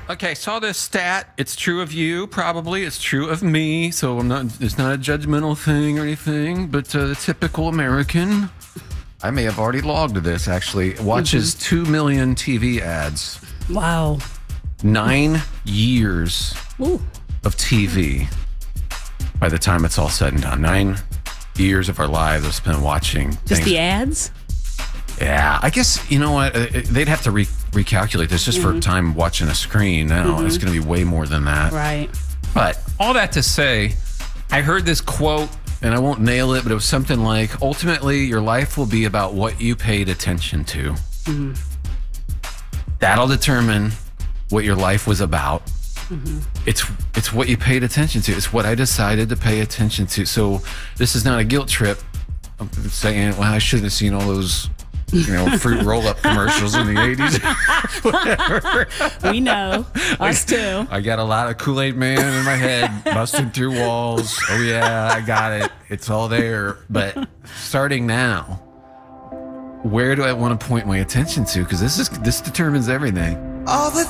Okay, saw this stat. It's true of you, probably. It's true of me. So it's not a judgmental thing or anything, but the typical American, I may have already logged this actually, watches 2 million TV ads. Wow. 9 years of TV by the time it's all said and done. 9 years of our lives are spent watching Just things. the ads? Yeah, I guess, you know what, they'd have to recalculate this just for time watching a screen. No, it's going to be way more than that. Right. But all that to say, I heard this quote, and I won't nail it, but it was something like, ultimately, your life will be about what you paid attention to. That'll determine what your life was about. It's what you paid attention to. It's what I decided to pay attention to. So this is not a guilt trip. I'm saying, well, I shouldn't have seen all those, fruit roll-up commercials in the 80s. Whatever. We know. Us too. I got a lot of Kool-Aid Man in my head, busting through walls. Oh, yeah, I got it. It's all there. But starting now, where do I want to point my attention to? Because this determines everything. All the